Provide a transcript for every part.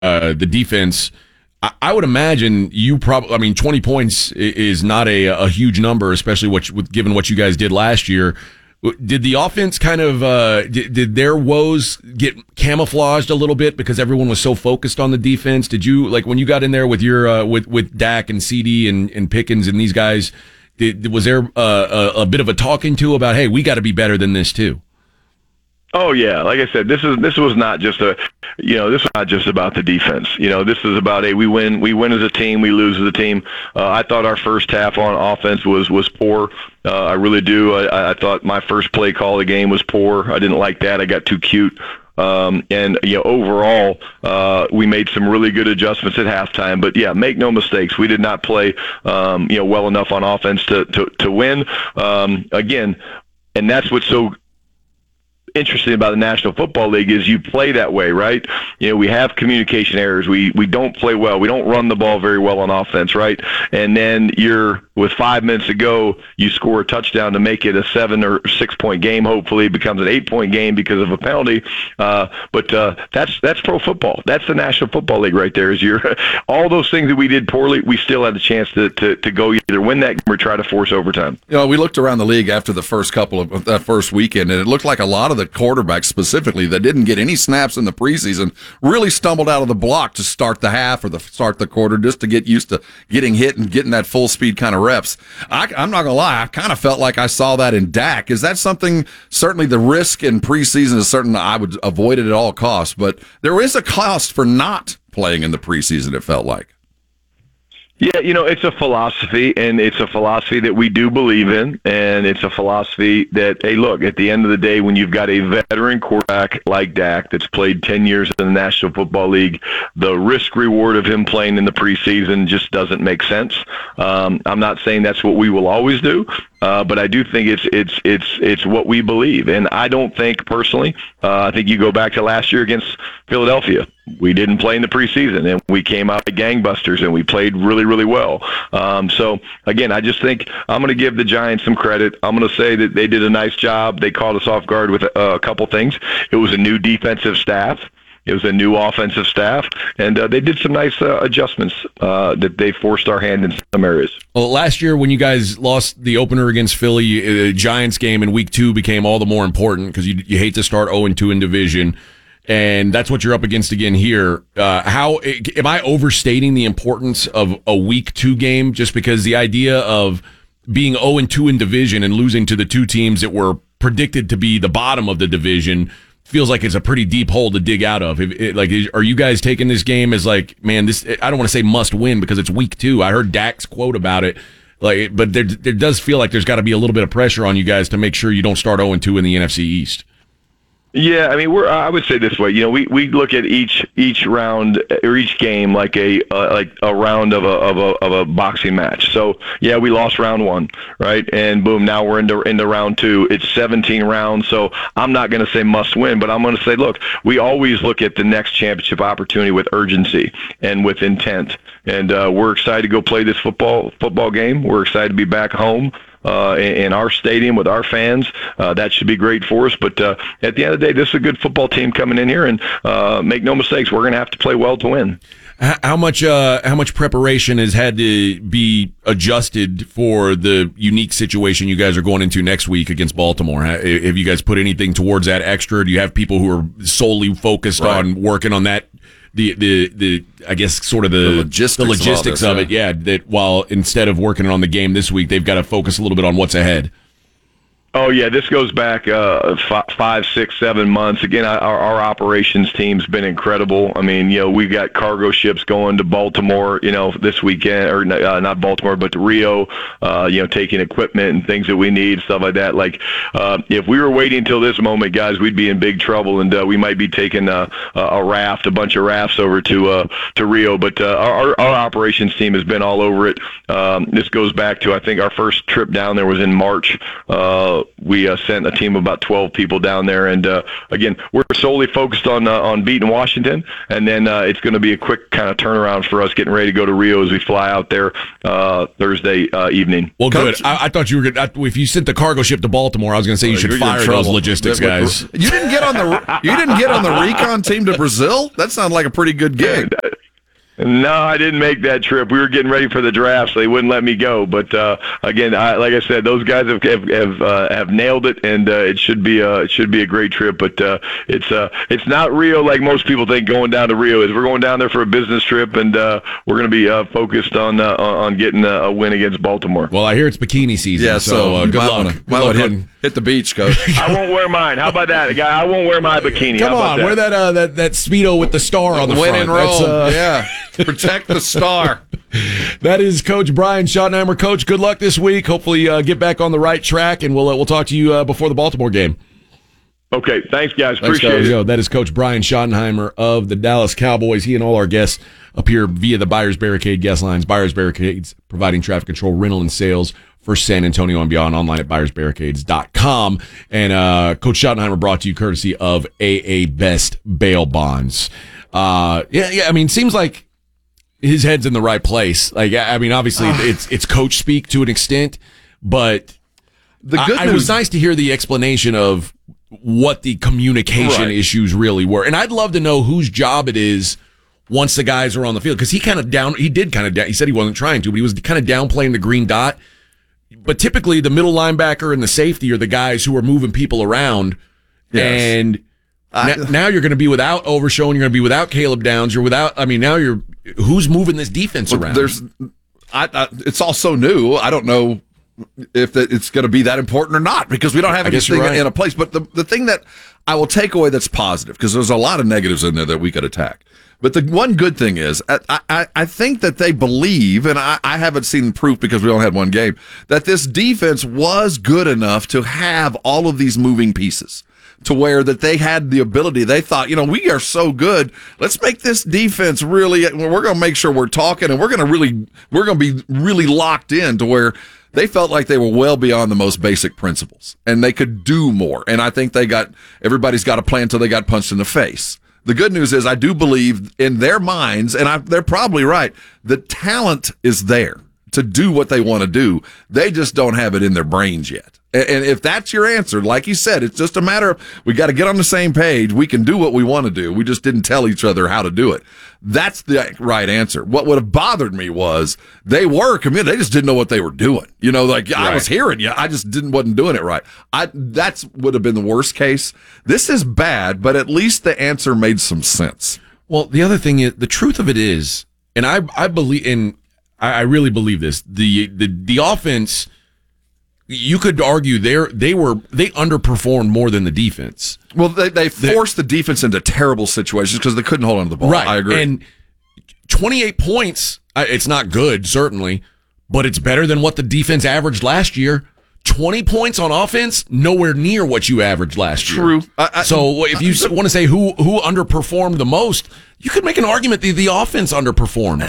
the defense. I would imagine you probably. I mean, 20 points is not a huge number, especially given what you guys did last year. Did the offense kind of did their woes get camouflaged a little bit because everyone was so focused on the defense? Did you when you got in there with your with Dak and CD and Pickens and these guys? Was there a bit of a talking to about, hey, we got to be better than this too? Oh yeah, like I said, this was not just this was not just about the defense. This is about we win as a team, we lose as a team. I thought our first half on offense was poor. I really do. I thought my first play call of the game was poor. I didn't like that. I got too cute. Overall, we made some really good adjustments at halftime. But yeah, make no mistakes, we did not play well enough on offense to win. Again, and that's what's so interesting about the National Football League is you play that way, right? We have communication errors. We don't play well. We don't run the ball very well on offense, right? And then with 5 minutes to go, you score a touchdown to make it a 7 or 6 point game. Hopefully, it becomes an 8 point game because of a penalty. But that's pro football. That's the National Football League right there. Is all those things that we did poorly, we still had the chance to go either win that game or try to force overtime. We looked around the league after the first couple of that first weekend, and it looked like a lot of the quarterbacks specifically that didn't get any snaps in the preseason really stumbled out of the block to start the half or start the quarter just to get used to getting hit and getting that full speed kind of reps. I'm not gonna lie, I kind of felt like I saw that in Dak. Is that something? Certainly the risk in preseason is certain I would avoid it at all costs, but there is a cost for not playing in the preseason, it felt like. Yeah, it's a philosophy, and it's a philosophy that we do believe in, and it's a philosophy that, hey, look, at the end of the day, when you've got a veteran quarterback like Dak that's played 10 years in the National Football League, the risk-reward of him playing in the preseason just doesn't make sense. I'm not saying that's what we will always do, but I do think it's what we believe, and I don't think personally. I think you go back to last year against Philadelphia. We didn't play in the preseason, and we came out like gangbusters, and we played really, really well. So, again, I just think I'm going to give the Giants some credit. I'm going to say that they did a nice job. They caught us off guard with a couple things. It was a new defensive staff. It was a new offensive staff, and they did some nice adjustments that they forced our hand in some areas. Well, last year when you guys lost the opener against Philly, the Giants game in Week 2 became all the more important because you hate to start 0-2 in division. And that's what you're up against again here. How am I overstating the importance of a Week 2 game? Just because the idea of being 0-2 in division and losing to the two teams that were predicted to be the bottom of the division feels like it's a pretty deep hole to dig out of. Are you guys taking this game as like, man, this? I don't want to say must win because it's Week 2. I heard Dak's quote about it. But there does feel like there's got to be a little bit of pressure on you guys to make sure you don't start 0-2 in the NFC East. Yeah, I mean, I would say this way. We look at each round or each game like a round of a boxing match. So yeah, we lost round 1, right? And boom, now we're into round 2. It's 17 rounds. So I'm not going to say must win, but I'm going to say, look, we always look at the next championship opportunity with urgency and with intent. And we're excited to go play this football game. We're excited to be back home. In our stadium with our fans. That should be great for us. But at the end of the day, this is a good football team coming in here, and make no mistakes, we're going to have to play well to win. How much preparation has had to be adjusted for the unique situation you guys are going into next week against Baltimore? Have you guys put anything towards that extra? Do you have people who are solely focused on working on that? The I guess sort of the logistics of it, yeah. That while instead of working on the game this week, they've got to focus a little bit on what's ahead. Oh, yeah, this goes back 5, 6, 7 months. Again, our operations team's been incredible. I mean, we got cargo ships going to Baltimore, this weekend, or not Baltimore, but to Rio, taking equipment and things that we need, stuff like that. Like, if we were waiting until this moment, guys, we'd be in big trouble, and we might be taking a bunch of rafts over to Rio. But our operations team has been all over it. This goes back to, I think, our first trip down there was in March we sent a team of about 12 people down there, and again, we're solely focused on beating Washington, and then it's going to be a quick kind of turnaround for us getting ready to go to Rio as we fly out there Thursday evening. Well, good. I thought you were good. If you sent the cargo ship to Baltimore, I was going to say you should fire those logistics guys. You didn't get on the recon team to Brazil? That sounded like a pretty good gig. No, I didn't make that trip. We were getting ready for the draft, so they wouldn't let me go. But again, like I said, those guys have nailed it, and it should be a great trip. But it's not Rio like most people think. Going down to Rio is we're going down there for a business trip, and we're going to be focused on getting a win against Baltimore. Well, I hear it's bikini season. Yeah, so good luck. Hit the beach, Coach. I won't wear mine. How about that? I won't wear my bikini. Come on, wear that Speedo with the star on the front. Win in Rome. Yeah. Protect the star. That is Coach Brian Schottenheimer. Coach, good luck this week. Hopefully get back on the right track, and we'll talk to you before the Baltimore game. Okay, thanks, guys. Appreciate it. That is Coach Brian Schottenheimer of the Dallas Cowboys. He and all our guests appear via the Buyers Barricade guest lines. Buyers Barricades, providing traffic control, rental, and sales for San Antonio and beyond, online at buyersbarricades.com. And Coach Schottenheimer brought to you courtesy of AA Best Bail Bonds. I mean, seems like his head's in the right place. Like, I mean, obviously it's coach speak to an extent, but it was nice to hear the explanation of what the communication issues really were. And I'd love to know whose job it is once the guys are on the field. Cause he said he wasn't trying to, but he was kind of downplaying the green dot. But typically the middle linebacker and the safety are the guys who are moving people around. Yes. And now you're going to be without Overshown. You're going to be without Caleb Downs. Who's moving this defense around? It's all so new. I don't know if it's going to be that important or not because we don't have anything in a place. But the thing that I will take away that's positive, because there's a lot of negatives in there that we could attack. But the one good thing is I think that they believe, and I haven't seen proof because we only had one game, that this defense was good enough to have all of these moving pieces to where that they had the ability. They thought, we are so good. Let's make this defense really, we're going to make sure we're talking and we're going to be really locked in to where they felt like they were well beyond the most basic principles and they could do more. And I think everybody's got a plan until they got punched in the face. The good news is I do believe in their minds, and they're probably right, the talent is there to do what they want to do. They just don't have it in their brains yet. And if that's your answer, like you said, it's just a matter of we got to get on the same page. We can do what we want to do. We just didn't tell each other how to do it. That's the right answer. What would have bothered me was they were committed. They just didn't know what they were doing. I was hearing you. I just wasn't doing it right. That's would have been the worst case. This is bad, but at least the answer made some sense. Well, the other thing is, the truth of it is, and I believe in, I really believe this, the offense, you could argue they underperformed more than the defense. Well, they forced the defense into terrible situations because they couldn't hold on to the ball. Right. I agree. And 28 points, it's not good, certainly, but it's better than what the defense averaged last year. 20 points on offense, nowhere near what you averaged last year. True. So if you want to say who underperformed the most, you could make an argument the offense underperformed.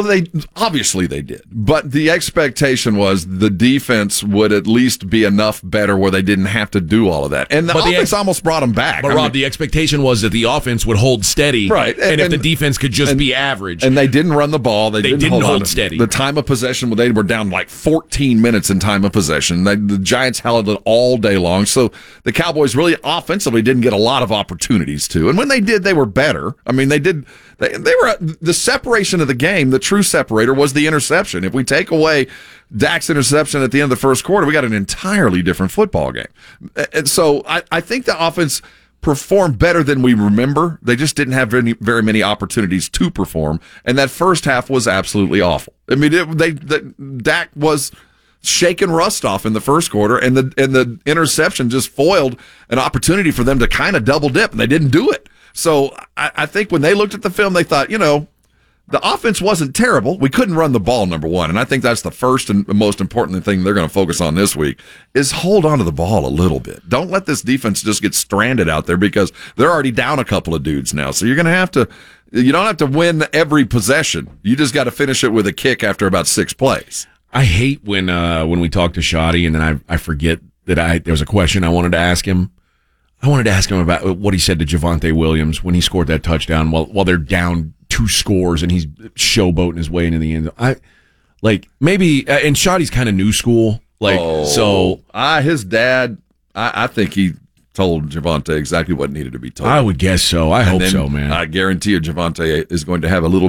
They did. But the expectation was the defense would at least be enough better where they didn't have to do all of that. And the offense almost brought them back. But Rob, the expectation was that the offense would hold steady. Right. And if the defense could just be average. And they didn't run the ball. They didn't hold steady. The time of possession, they were down like 14 minutes in time of possession. The Giants held it all day long. So the Cowboys really offensively didn't get a lot of opportunities to. And when they did, they were better. I mean, they did. They were the separation of the game. The true separator was the interception. If we take away Dak's interception at the end of the first quarter, we got an entirely different football game. And so I think the offense performed better than we remember. They just didn't have very many opportunities to perform. And that first half was absolutely awful. I mean, Dak was shaking rust off in the first quarter, and the interception just foiled an opportunity for them to kind of double dip, and they didn't do it. So I think when they looked at the film, they thought, the offense wasn't terrible. We couldn't run the ball, number one. And I think that's the first and most important thing they're going to focus on this week is hold on to the ball a little bit. Don't let this defense just get stranded out there because they're already down a couple of dudes now. So you're going to have to, you don't have to win every possession. You just got to finish it with a kick after about 6 plays. I hate when we talk to Shoddy and then I forget there was a question I wanted to ask him. I wanted to ask him about what he said to Javonte Williams when he scored that touchdown while they're down 2 scores and he's showboating his way into the end zone. Maybe, and Shoddy's kind of new school. His dad, I think he told Javonte exactly what needed to be told. I would guess so. I hope so, man. I guarantee you Javonte is going to have a little